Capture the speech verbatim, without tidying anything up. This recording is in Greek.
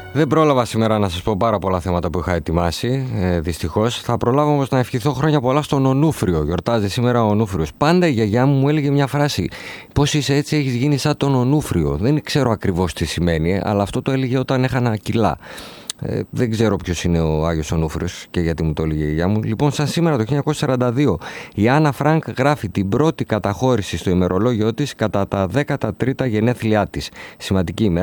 Δεν πρόλαβα σήμερα να σας πω πάρα πολλά θέματα που είχα ετοιμάσει, ε, δυστυχώς. Θα προλάβω όμως να ευχηθώ χρόνια πολλά στον Ονούφριο. Γιορτάζει σήμερα ο Ονούφριος. Πάντα η γιαγιά μου μου έλεγε μια φράση. Πώς είσαι έτσι, έχεις γίνει σαν τον Ονούφριο. Δεν ξέρω ακριβώς τι σημαίνει, αλλά αυτό το έλεγε όταν έχανα κιλά. Ε, δεν ξέρω ποιος είναι ο Άγιος Ονούφριος και γιατί μου το έλεγε η γιαγιά μου. Λοιπόν, σαν σήμερα το χίλια εννιακόσια σαράντα δύο, η Άννα Φρανκ γράφει την πρώτη καταχώρηση στο ημερολόγιο της κατά τα δέκατα τρίτα γενέθλιά της. Σημαντική ημέρα.